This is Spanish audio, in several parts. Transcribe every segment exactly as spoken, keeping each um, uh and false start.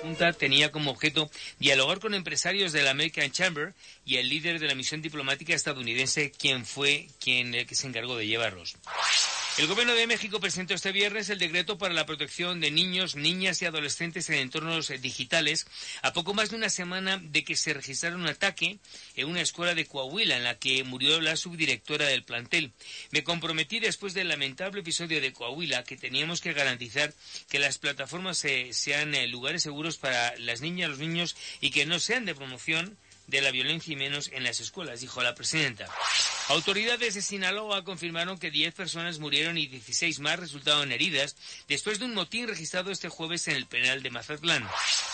conjunta tenía como objeto dialogar con empresarios de la American Chamber y el líder de la misión diplomática estadounidense, quien fue quien el que se encargó de llevarlos. El Gobierno de México presentó este viernes el decreto para la protección de niños, niñas y adolescentes en entornos digitales, a poco más de una semana de que se registrara un ataque en una escuela de Coahuila en la que murió la subdirectora del plantel. Me comprometí después del lamentable episodio de Coahuila que teníamos que garantizar que las plataformas eh, sean eh, lugares seguros para las niñas, los niños y que no sean de promoción de la violencia y menos en las escuelas, dijo la presidenta. Autoridades de Sinaloa confirmaron que diez personas murieron y dieciséis más resultaron heridas después de un motín registrado este jueves en el penal de Mazatlán.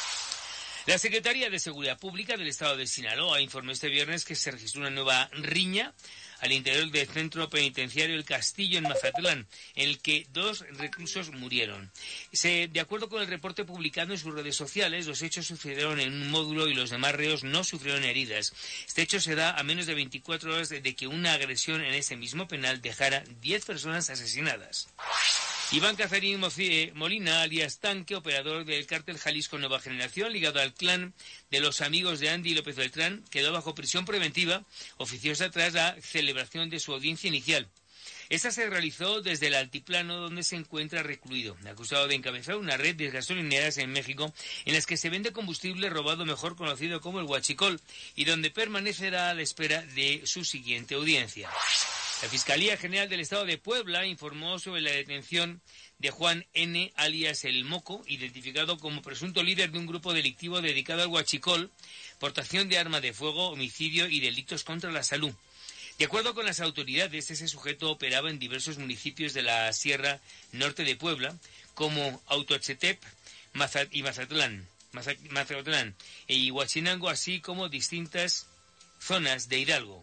La Secretaría de Seguridad Pública del Estado de Sinaloa informó este viernes que se registró una nueva riña al interior del centro penitenciario El Castillo en Mazatlán, en el que dos reclusos murieron. Se, de acuerdo con el reporte publicado en sus redes sociales, los hechos sucedieron en un módulo y los demás reos no sufrieron heridas. Este hecho se da a menos de veinticuatro horas de, de que una agresión en ese mismo penal dejara diez personas asesinadas. Iván Cacerín Molina, alias Tanque, operador del cártel Jalisco Nueva Generación, ligado al clan de los amigos de Andy López Beltrán, quedó bajo prisión preventiva oficiosa tras la celebración de su audiencia inicial. Esta se realizó desde el altiplano donde se encuentra recluido, acusado de encabezar una red de gasolineras en México en las que se vende combustible robado, mejor conocido como el huachicol, y donde permanecerá a la espera de su siguiente audiencia. La Fiscalía General del Estado de Puebla informó sobre la detención de Juan N., alias El Moco, identificado como presunto líder de un grupo delictivo dedicado al huachicol, portación de arma de fuego, homicidio y delitos contra la salud. De acuerdo con las autoridades, ese sujeto operaba en diversos municipios de la Sierra Norte de Puebla, como Autochetep y Mazatlán, Mazatlán y Huachinango, así como distintas zonas de Hidalgo.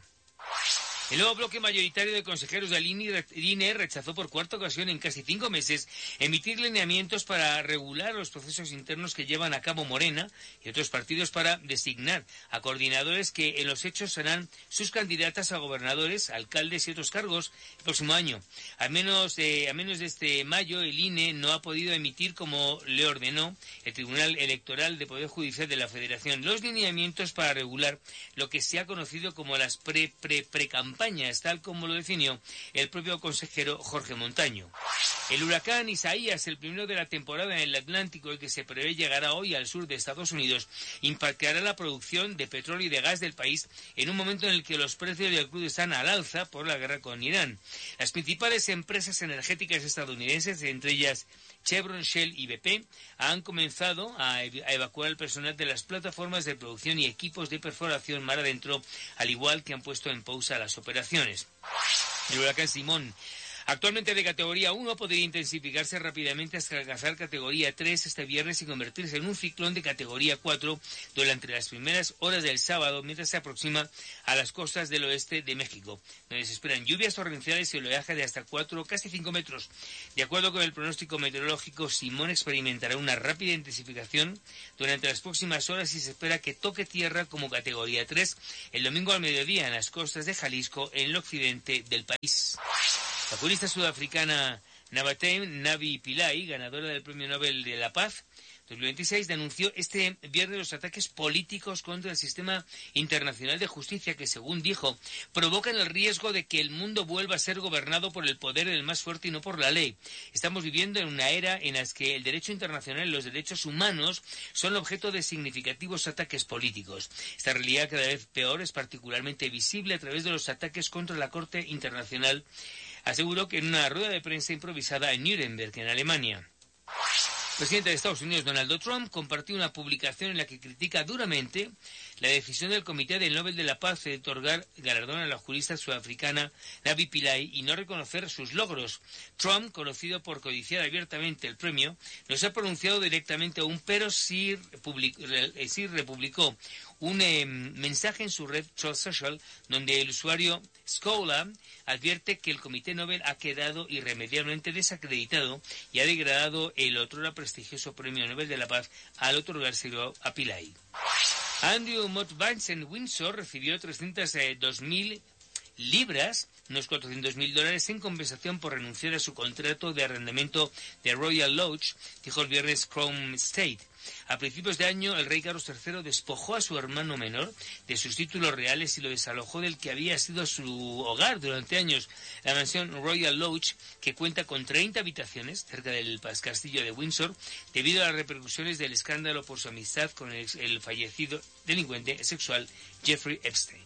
El nuevo bloque mayoritario de consejeros del I N E rechazó por cuarta ocasión en casi cinco meses emitir lineamientos para regular los procesos internos que llevan a cabo Morena y otros partidos para designar a coordinadores que en los hechos serán sus candidatas a gobernadores, alcaldes y otros cargos el próximo año. A menos, de, a menos de este mayo, el I N E no ha podido emitir, como le ordenó el Tribunal Electoral de Poder Judicial de la Federación, los lineamientos para regular lo que se ha conocido como las pre-pre-pre-campañas, tal como lo definió el propio consejero Jorge Montaño. El huracán Isaías, el primero de la temporada en el Atlántico, el que se prevé llegará hoy al sur de Estados Unidos, impactará la producción de petróleo y de gas del país en un momento en el que los precios del crudo están al alza por la guerra con Irán. Las principales empresas energéticas estadounidenses, entre ellas Chevron, Shell y B P, han comenzado a, ev- a evacuar el personal de las plataformas de producción y equipos de perforación mar adentro, al igual que han puesto en pausa las operaciones. El huracán Simón, actualmente de categoría uno, podría intensificarse rápidamente hasta alcanzar categoría tres este viernes y convertirse en un ciclón de categoría cuatro durante las primeras horas del sábado, mientras se aproxima a las costas del oeste de México, donde se esperan lluvias torrenciales y oleaje de hasta cuatro, casi cinco metros. De acuerdo con el pronóstico meteorológico, Simón experimentará una rápida intensificación durante las próximas horas y se espera que toque tierra como categoría tres el domingo al mediodía en las costas de Jalisco, en el occidente del país. La jurista sudafricana Navatem Navi Pillay, ganadora del Premio Nobel de la Paz dos mil veintiséis, denunció este viernes los ataques políticos contra el sistema internacional de justicia que, según dijo, provocan el riesgo de que el mundo vuelva a ser gobernado por el poder del más fuerte y no por la ley. Estamos viviendo en una era en la que el derecho internacional y los derechos humanos son objeto de significativos ataques políticos. Esta realidad, cada vez peor, es particularmente visible a través de los ataques contra la Corte Internacional, aseguró que en una rueda de prensa improvisada en Nuremberg, en Alemania. El presidente de Estados Unidos, Donald Trump, compartió una publicación en la que critica duramente la decisión del Comité del Nobel de la Paz de otorgar galardón a la jurista sudafricana Navi Pillay y no reconocer sus logros. Trump, conocido por codiciar abiertamente el premio, no se ha pronunciado directamente aún, pero sí, republic- sí republicó un eh, mensaje en su red Truth Social, donde el usuario Scholar advierte que el Comité Nobel ha quedado irremediablemente desacreditado y ha degradado el otrora prestigioso Premio Nobel de la Paz al otorgárselo a Pillay. Andrew Mott Vance en Windsor recibió trescientos dos mil libras, unos cuatrocientos mil dólares, en compensación por renunciar a su contrato de arrendamiento de Royal Lodge, dijo el viernes Chrome State. A principios de año, el rey Carlos tercero despojó a su hermano menor de sus títulos reales y lo desalojó del que había sido su hogar durante años, la mansión Royal Lodge, que cuenta con treinta habitaciones cerca del castillo de Windsor, debido a las repercusiones del escándalo por su amistad con el, el fallecido delincuente sexual Jeffrey Epstein.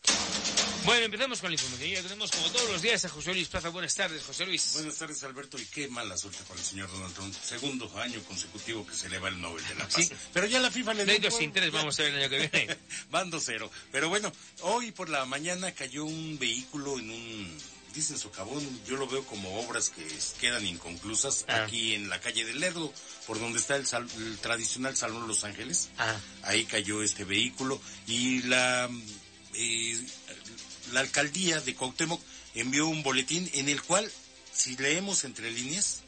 Bueno, empezamos con la información. Ya tenemos como todos los días a José Luis Plaza. Buenas tardes, José Luis. Buenas tardes, Alberto. Y qué mala suerte para el señor Donald Trump. Segundo año consecutivo que se le va el Nobel de la Paz. Sí. Pero ya la FIFA le dio... No hay dos sin tres, vamos a ver el año que viene. Van dos cero. Pero bueno, hoy por la mañana cayó un vehículo en un... Dicen socavón, yo lo veo como obras que quedan inconclusas ah. aquí en la calle del Lerdo, por donde está el, sal, el tradicional Salón Los Ángeles. Ah. Ahí cayó este vehículo y la... Eh, la alcaldía de Cuauhtémoc envió un boletín en el cual, si leemos entre líneas,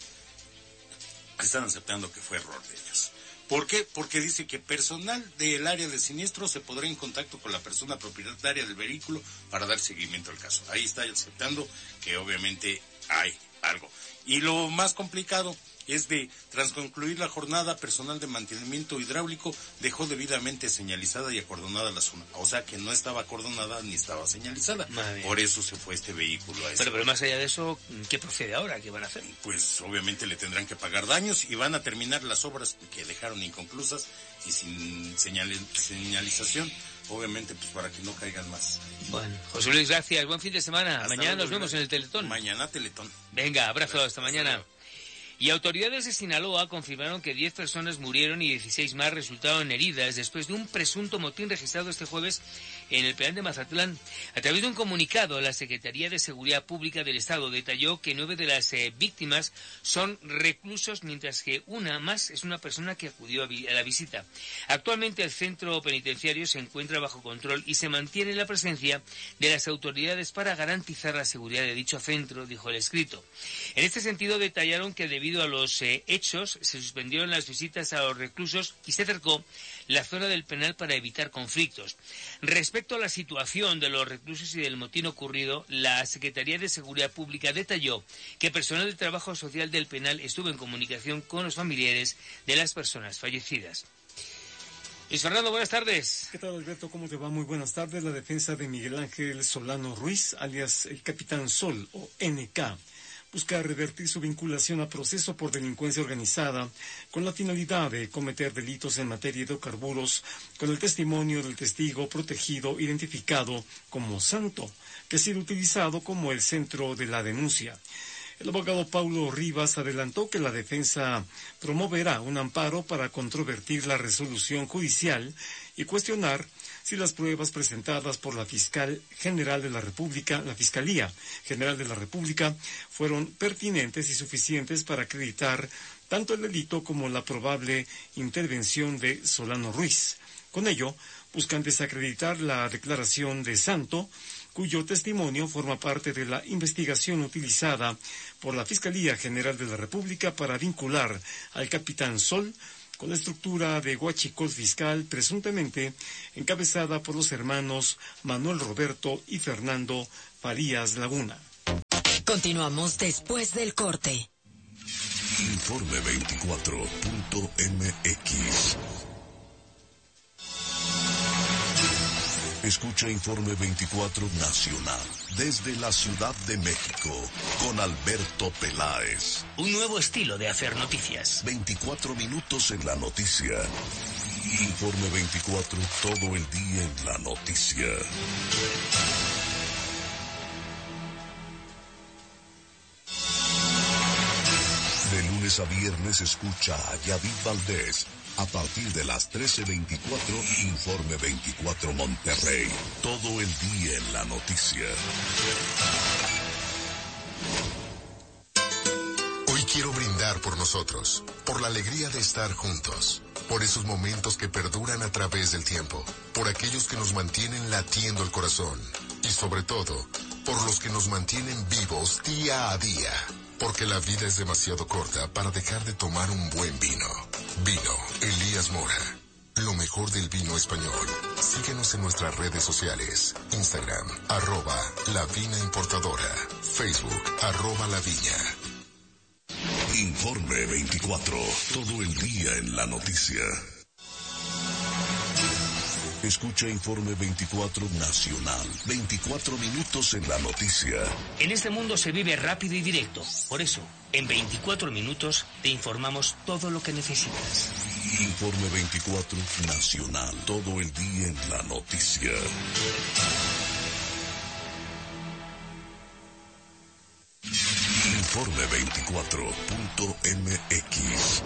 están aceptando que fue error de ellos. ¿Por qué? Porque dice que personal del área de siniestro se podrá en contacto con la persona propietaria del vehículo para dar seguimiento al caso. Ahí está aceptando que obviamente hay algo. Y lo más complicado es de, tras concluir la jornada, personal de mantenimiento hidráulico dejó debidamente señalizada y acordonada la zona. O sea que no estaba acordonada ni estaba señalizada. Por eso se fue este vehículo a ese. Pero, pero más allá de eso, ¿qué procede ahora? ¿Qué van a hacer? Pues obviamente le tendrán que pagar daños y van a terminar las obras que dejaron inconclusas y sin señal, señalización. Obviamente, pues para que no caigan más. Bueno, José Luis, gracias. Buen fin de semana. Hasta mañana luego, nos vemos en el Teletón. Mañana Teletón. Venga, abrazo. Hasta, hasta mañana. Luego. Y autoridades de Sinaloa confirmaron que diez personas murieron y dieciséis más resultaron heridas después de un presunto motín registrado este jueves en el penal de Mazatlán. A través de un comunicado, la Secretaría de Seguridad Pública del Estado detalló que nueve de las eh, víctimas son reclusos, mientras que una más es una persona que acudió a, vi- a la visita. Actualmente el centro penitenciario se encuentra bajo control y se mantiene la presencia de las autoridades para garantizar la seguridad de dicho centro, dijo el escrito. En este sentido, detallaron que debido a los eh, hechos se suspendieron las visitas a los reclusos y se cercó la zona del penal para evitar conflictos. Respecto a la situación de los reclusos y del motín ocurrido, la Secretaría de Seguridad Pública detalló que personal de trabajo social del penal estuvo en comunicación con los familiares de las personas fallecidas. Luis Fernando, buenas tardes. ¿Qué tal, Alberto? ¿Cómo te va? Muy buenas tardes. La defensa de Miguel Ángel Solano Ruiz, alias el Capitán Sol o N K, busca revertir su vinculación a proceso por delincuencia organizada con la finalidad de cometer delitos en materia de hidrocarburos con el testimonio del testigo protegido identificado como Santo, que ha sido utilizado como el centro de la denuncia. El abogado Paulo Rivas adelantó que la defensa promoverá un amparo para controvertir la resolución judicial y cuestionar si las pruebas presentadas por la Fiscal General de la República, la Fiscalía General de la República, fueron pertinentes y suficientes para acreditar tanto el delito como la probable intervención de Solano Ruiz. Con ello, buscan desacreditar la declaración de Santo, cuyo testimonio forma parte de la investigación utilizada por la Fiscalía General de la República para vincular al Capitán Sol con la estructura de huachicol fiscal presuntamente encabezada por los hermanos Manuel Roberto y Fernando Farías Laguna. Continuamos después del corte. Informe veinticuatro punto m x. Escucha Informe veinticuatro Nacional desde la Ciudad de México con Alberto Peláez. Un nuevo estilo de hacer noticias. veinticuatro minutos en la noticia. Informe veinticuatro, todo el día en la noticia. De lunes a viernes escucha a Yadid Valdés. A partir de las trece veinticuatro, Informe veinticuatro Monterrey. Todo el día en la noticia. Hoy quiero brindar por nosotros, por la alegría de estar juntos, por esos momentos que perduran a través del tiempo, por aquellos que nos mantienen latiendo el corazón y sobre todo, por los que nos mantienen vivos día a día. Porque la vida es demasiado corta para dejar de tomar un buen vino. Vino Elías Mora. lo mejor del vino español. Síguenos en nuestras redes sociales. Instagram, arroba La Vina Importadora. Facebook, arroba La Viña. Informe veinticuatro. Todo el día en la noticia. Escucha Informe veinticuatro Nacional. veinticuatro minutos en la noticia. En este mundo se vive rápido y directo. Por eso, en veinticuatro minutos te informamos todo lo que necesitas. Informe veinticuatro Nacional. Todo el día en la noticia. Informe veinticuatro punto m x.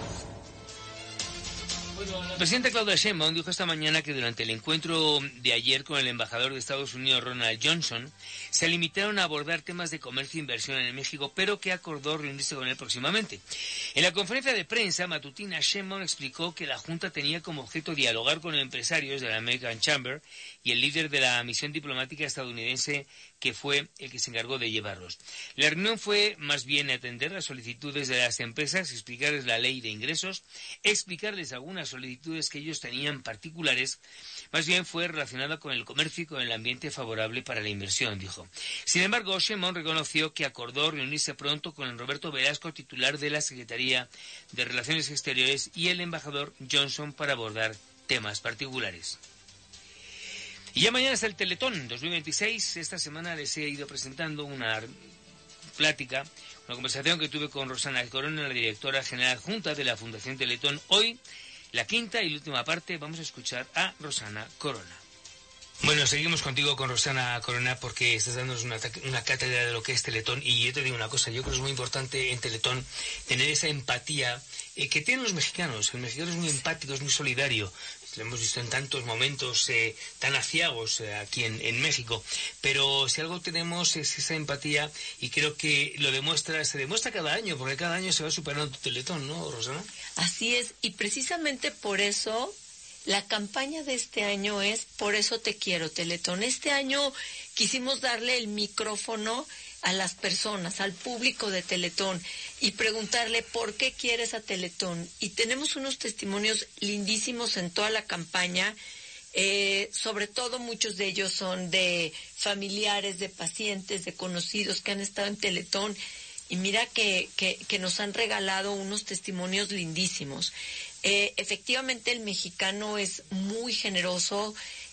La presidenta Claudia Sheinbaum dijo esta mañana que durante el encuentro de ayer con el embajador de Estados Unidos, Ronald Johnson, se limitaron a abordar temas de comercio e inversión en México, pero que acordó reunirse con él próximamente. En la conferencia de prensa matutina, Sheinbaum explicó que la Junta tenía como objeto dialogar con empresarios de la American Chamber y el líder de la misión diplomática estadounidense, que fue el que se encargó de llevarlos. La reunión fue más bien atender las solicitudes de las empresas, explicarles la ley de ingresos, explicarles algunas solicitudes que ellos tenían particulares. Más bien fue relacionada con el comercio y con el ambiente favorable para la inversión, dijo. Sin embargo, Sheinbaum reconoció que acordó reunirse pronto con el Roberto Velasco, titular de la Secretaría de Relaciones Exteriores, y el embajador Johnson para abordar temas particulares. Y ya mañana está el Teletón dos mil veintiséis. Esta semana les he ido presentando una plática, una conversación que tuve con Rosana Corona, la directora general adjunta de la Fundación Teletón. Hoy, la quinta y última parte, vamos a escuchar a Rosana Corona. Bueno, seguimos contigo con Rosana Corona porque estás dándonos una, una cátedra de lo que es Teletón, y yo te digo una cosa, yo creo que es muy importante en Teletón tener esa empatía eh, que tienen los mexicanos. El mexicano es muy empático, es muy solidario. Lo hemos visto en tantos momentos eh, tan aciagos eh, aquí en, en México, pero si algo tenemos es esa empatía, y creo que lo demuestra, se demuestra cada año, porque cada año se va superando tu Teletón, ¿no, Rosana? Así es, y precisamente por eso la campaña de este año es Por eso te quiero, Teletón. Este año quisimos darle el micrófono a las personas, al público de Teletón, y preguntarle por qué quieres a Teletón. Y tenemos unos testimonios lindísimos en toda la campaña, eh, sobre todo muchos de ellos son de familiares, de pacientes, de conocidos que han estado en Teletón, y mira que, que, que nos han regalado unos testimonios lindísimos. Eh, efectivamente el mexicano es muy generoso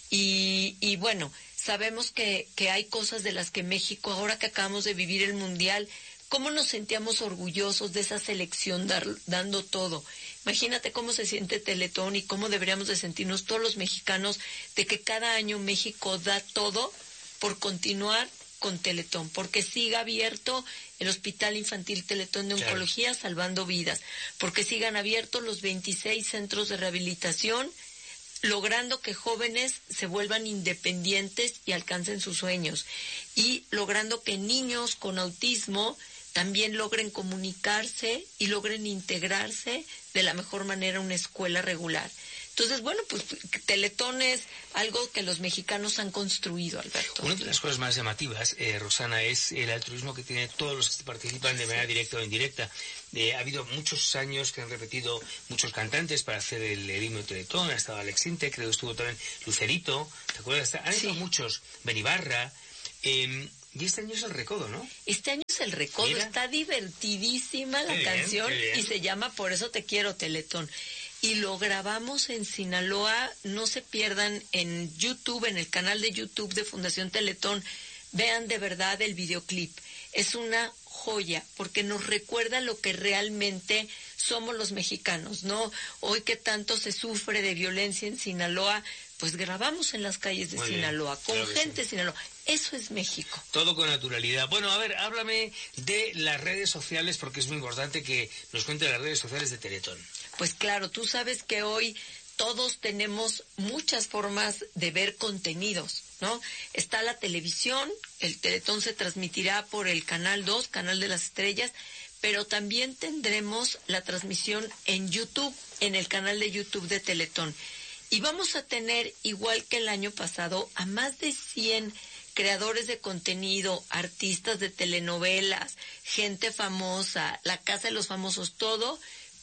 y, y bueno, sabemos que, que hay cosas de las que México, ahora que acabamos de vivir el Mundial, cómo nos sentíamos orgullosos de esa selección dar, dando todo. Imagínate cómo se siente Teletón y cómo deberíamos de sentirnos todos los mexicanos de que cada año México da todo por continuar con Teletón, porque siga abierto el Hospital Infantil Teletón de Oncología, claro, salvando vidas, porque sigan abiertos los veintiséis centros de rehabilitación, logrando que jóvenes se vuelvan independientes y alcancen sus sueños, y logrando que niños con autismo también logren comunicarse y logren integrarse de la mejor manera a una escuela regular. Entonces, bueno, pues Teletón es algo que los mexicanos han construido, Alberto. Una de las cosas más llamativas, eh, Rosana, es el altruismo que tienen todos los que participan de manera directa o indirecta. Eh, ha habido muchos años que han repetido muchos cantantes para hacer el, el himno de Teletón. Ha estado Alex Intec, creo que estuvo también Lucerito, ¿te acuerdas? Han estado sí. muchos, Benibarra. Eh, y este año es el Recodo, ¿no? Este año es el Recodo. Mira. Está divertidísima la bien, canción y se llama Por eso te quiero, Teletón. Y lo grabamos en Sinaloa. No se pierdan en YouTube, en el canal de YouTube de Fundación Teletón. Vean de verdad el videoclip. Es una joya, porque nos recuerda lo que realmente somos los mexicanos, ¿no? Hoy que tanto se sufre de violencia en Sinaloa, pues grabamos en las calles de Muy Sinaloa, bien, con claro gente sí. de Sinaloa. Eso es México. Todo con naturalidad. Bueno, a ver, háblame de las redes sociales, porque es muy importante que nos cuente las redes sociales de Teletón. Pues claro, tú sabes que hoy todos tenemos muchas formas de ver contenidos, ¿no? Está la televisión, el Teletón se transmitirá por el Canal dos, Canal de las Estrellas, pero también tendremos la transmisión en YouTube, en el canal de YouTube de Teletón. Y vamos a tener, igual que el año pasado, a más de cien creadores de contenido, artistas de telenovelas, gente famosa, la Casa de los Famosos, todo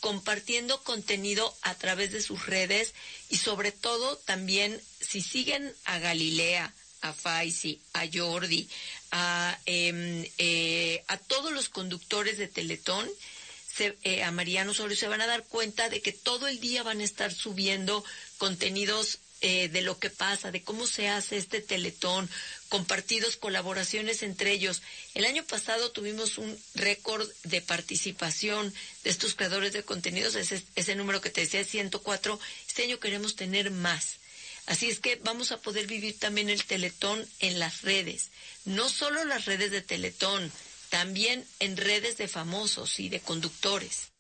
compartiendo contenido a través de sus redes y sobre todo también si siguen a Galilea, a Faisy, a Jordi, a, eh, eh, a todos los conductores de Teletón, se, eh, a Mariano Osorio, se van a dar cuenta de que todo el día van a estar subiendo contenidos eh, de lo que pasa, de cómo se hace este Teletón, compartidos, colaboraciones entre ellos. El año pasado tuvimos un récord de participación de estos creadores de contenidos, ese, ese número que te decía, ciento cuatro. Este año queremos tener más. Así es que vamos a poder vivir también el Teletón en las redes. No solo las redes de Teletón, también en redes de famosos y de conductores.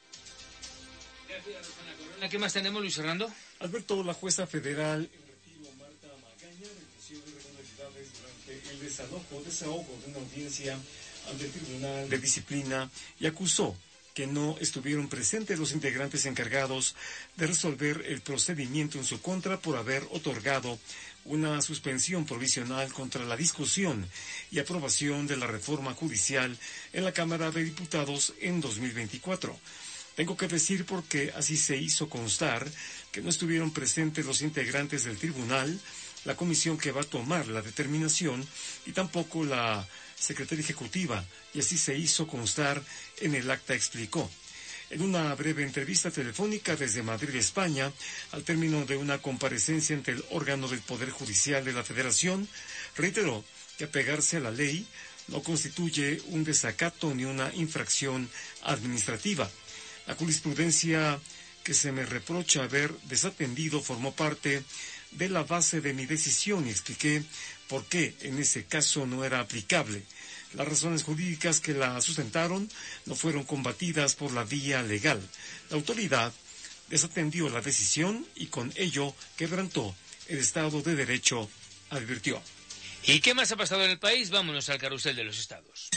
¿Qué más tenemos, Luis Fernando? Alberto, la jueza federal en retiro Marta Magaña denunció irregularidades durante el desalojo, desahogo de una audiencia ante el Tribunal de Disciplina y acusó que no estuvieron presentes los integrantes encargados de resolver el procedimiento en su contra por haber otorgado una suspensión provisional contra la discusión y aprobación de la reforma judicial en la Cámara de Diputados en dos mil veinticuatro. Tengo que decir porque así se hizo constar que no estuvieron presentes los integrantes del tribunal, la comisión que va a tomar la determinación y tampoco la secretaria ejecutiva, y así se hizo constar en el acta, explicó. En una breve entrevista telefónica desde Madrid, España, al término de una comparecencia ante el órgano del Poder Judicial de la Federación, reiteró que apegarse a la ley no constituye un desacato ni una infracción administrativa. La jurisprudencia que se me reprocha haber desatendido formó parte de la base de mi decisión y expliqué por qué en ese caso no era aplicable. Las razones jurídicas que la sustentaron no fueron combatidas por la vía legal. La autoridad desatendió la decisión y con ello quebrantó el Estado de Derecho, advirtió. ¿Y qué más ha pasado en el país? Vámonos al carrusel de los estados.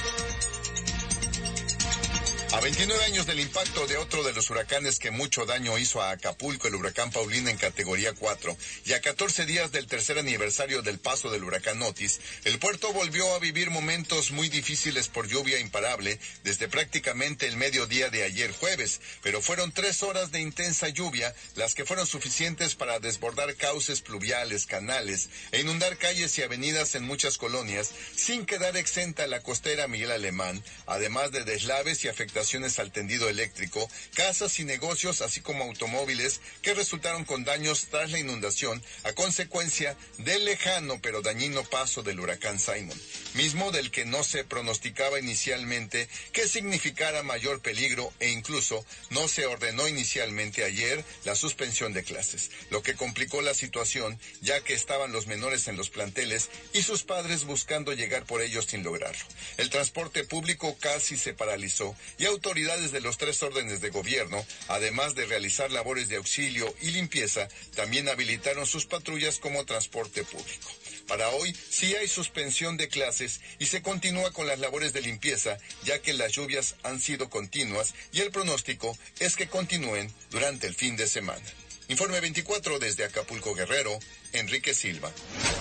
A veintinueve años del impacto de otro de los huracanes que mucho daño hizo a Acapulco, el huracán Paulina en categoría cuatro, y a catorce días del tercer aniversario del paso del huracán Otis, el puerto volvió a vivir momentos muy difíciles por lluvia imparable desde prácticamente el mediodía de ayer jueves, pero fueron tres horas de intensa lluvia las que fueron suficientes para desbordar cauces pluviales, canales e inundar calles y avenidas en muchas colonias, sin quedar exenta la costera Miguel Alemán, además de deslaves y afectaciones al tendido eléctrico, casas y negocios, así como automóviles que resultaron con daños tras la inundación a consecuencia del lejano pero dañino paso del huracán Simon, mismo del que no se pronosticaba inicialmente que significara mayor peligro e incluso no se ordenó inicialmente ayer la suspensión de clases, lo que complicó la situación ya que estaban los menores en los planteles y sus padres buscando llegar por ellos sin lograrlo. El transporte público casi se paralizó y autoridades de los tres órdenes de gobierno, además de realizar labores de auxilio y limpieza, también habilitaron sus patrullas como transporte público. Para hoy sí hay suspensión de clases y se continúa con las labores de limpieza, ya que las lluvias han sido continuas y el pronóstico es que continúen durante el fin de semana. Informe veinticuatro desde Acapulco, Guerrero, Enrique Silva.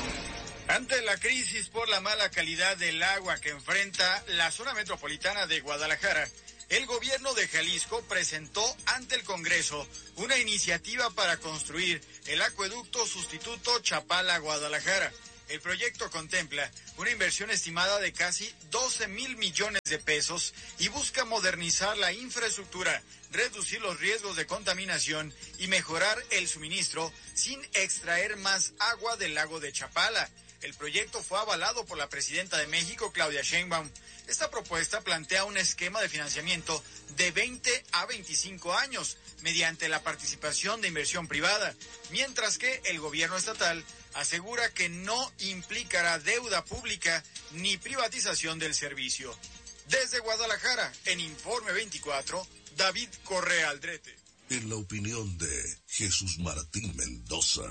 Ante la crisis por la mala calidad del agua que enfrenta la zona metropolitana de Guadalajara, el gobierno de Jalisco presentó ante el Congreso una iniciativa para construir el acueducto sustituto Chapala-Guadalajara. El proyecto contempla una inversión estimada de casi doce mil millones de pesos y busca modernizar la infraestructura, reducir los riesgos de contaminación y mejorar el suministro sin extraer más agua del lago de Chapala. El proyecto fue avalado por la presidenta de México, Claudia Sheinbaum. Esta propuesta plantea un esquema de financiamiento de veinte a veinticinco años mediante la participación de inversión privada, mientras que el gobierno estatal asegura que no implicará deuda pública ni privatización del servicio. Desde Guadalajara, en Informe veinticuatro, David Correa Aldrete. En la opinión de Jesús Martín Mendoza.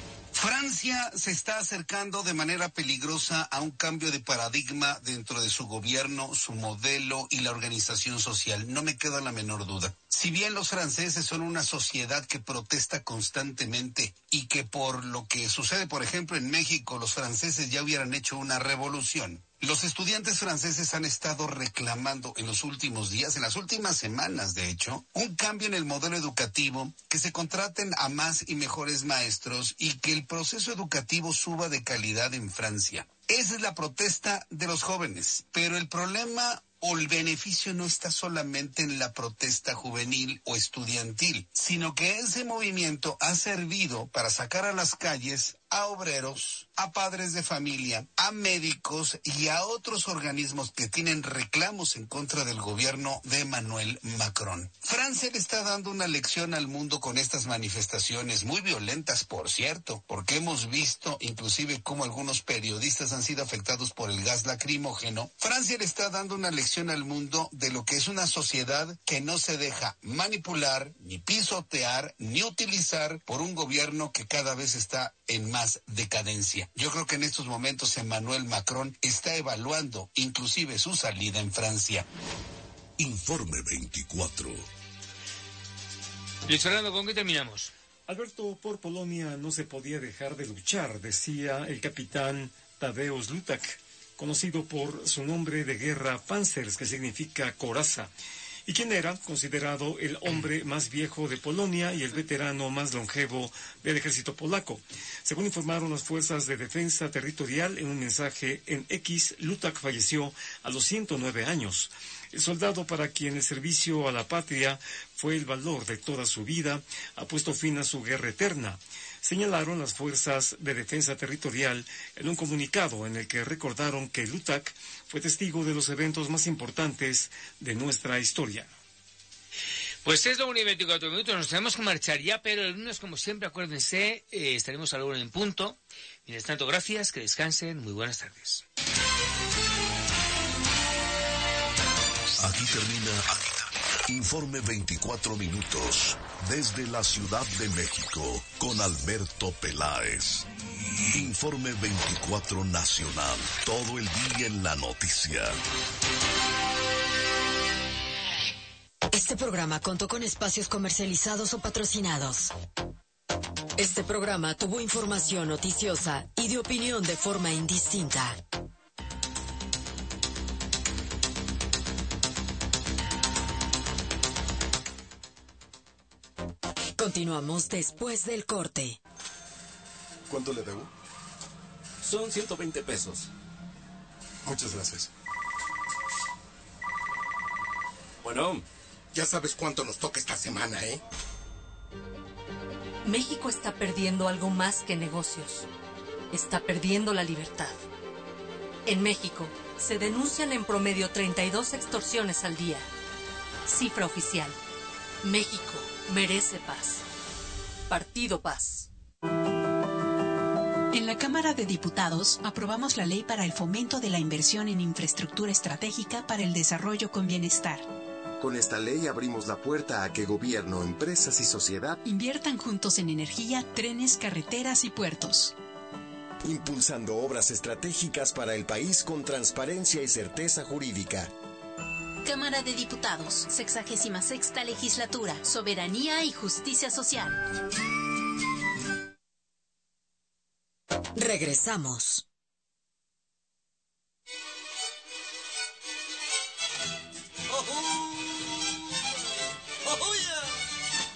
Francia se está acercando de manera peligrosa a un cambio de paradigma dentro de su gobierno, su modelo y la organización social. No me queda la menor duda. Si bien los franceses son una sociedad que protesta constantemente y que por lo que sucede, por ejemplo, en México, los franceses ya hubieran hecho una revolución, Los estudiantes franceses han estado reclamando en los últimos días, en las últimas semanas de hecho, un cambio en el modelo educativo, que se contraten a más y mejores maestros y que el proceso educativo suba de calidad en Francia. Esa es la protesta de los jóvenes, pero el problema o el beneficio no está solamente en la protesta juvenil o estudiantil, sino que ese movimiento ha servido para sacar a las calles a obreros, a padres de familia, a médicos y a otros organismos que tienen reclamos en contra del gobierno de Emmanuel Macron. Francia le está dando una lección al mundo con estas manifestaciones muy violentas, por cierto, porque hemos visto inclusive cómo algunos periodistas han sido afectados por el gas lacrimógeno. Francia le está dando una lección al mundo de lo que es una sociedad que no se deja manipular, ni pisotear, ni utilizar por un gobierno que cada vez está en más decadencia. Yo creo que en estos momentos Emmanuel Macron está evaluando inclusive su salida en Francia. Informe veinticuatro. Luis Fernando, ¿con qué terminamos? Alberto, por Polonia no se podía dejar de luchar, decía el capitán Tadeusz Lutak, conocido por su nombre de guerra Panzers, que significa coraza, y quien era considerado el hombre más viejo de Polonia y el veterano más longevo del ejército polaco. Según informaron las fuerzas de defensa territorial en un mensaje en X, Lutak falleció a los ciento nueve años. El soldado para quien el servicio a la patria fue el valor de toda su vida ha puesto fin a su guerra eterna, señalaron las fuerzas de defensa territorial en un comunicado en el que recordaron que Lutak fue testigo de los eventos más importantes de nuestra historia. Pues es la una y veinticuatro minutos, nos tenemos que marchar ya, pero el lunes, como siempre, acuérdense, eh, estaremos a la una en punto. Mientras tanto, gracias, que descansen, muy buenas tardes. Aquí termina Informe veinticuatro minutos, desde la Ciudad de México, con Alberto Peláez. Informe veinticuatro Nacional, todo el día en la noticia. Este programa contó con espacios comercializados o patrocinados. Este programa tuvo información noticiosa y de opinión de forma indistinta. Continuamos después del corte. ¿Cuánto le debo? Son ciento veinte pesos. Muchas gracias. Bueno, ya sabes cuánto nos toca esta semana, ¿eh? México está perdiendo algo más que negocios. Está perdiendo la libertad. En México se denuncian en promedio treinta y dos extorsiones al día. Cifra oficial. México merece paz. Partido Paz. En la Cámara de Diputados aprobamos la ley para el fomento de la inversión en infraestructura estratégica para el desarrollo con bienestar. Con esta ley abrimos la puerta a que gobierno, empresas y sociedad inviertan juntos en energía, trenes, carreteras y puertos. Impulsando obras estratégicas para el país con transparencia y certeza jurídica. Cámara de Diputados, sexagésima sexta legislatura, soberanía y justicia social. Regresamos.